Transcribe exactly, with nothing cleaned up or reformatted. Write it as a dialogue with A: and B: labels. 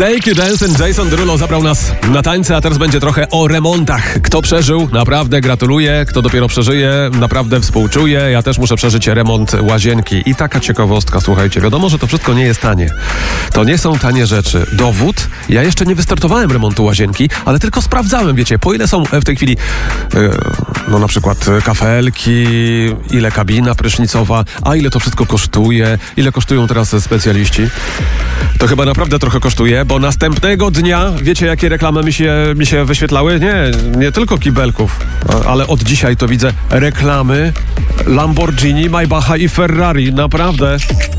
A: Take You Dancing, Jason Derulo zabrał nas na tańce, a teraz będzie trochę o remontach. Kto przeżył, naprawdę gratuluję. Kto dopiero przeżyje, naprawdę współczuję. Ja też muszę przeżyć remont łazienki. I taka ciekawostka, słuchajcie, wiadomo, że to wszystko nie jest tanie. To nie są tanie rzeczy. Dowód, ja jeszcze nie wystartowałem remontu łazienki, ale tylko sprawdzałem, wiecie, po ile są w tej chwili yy, no na przykład kafelki, ile kabina prysznicowa, a ile to wszystko kosztuje, ile kosztują teraz specjaliści. To chyba naprawdę trochę kosztuje, bo następnego dnia, wiecie jakie reklamy mi się, mi się wyświetlały? Nie, nie tylko kibelków, ale od dzisiaj to widzę reklamy Lamborghini, Maybacha i Ferrari, naprawdę.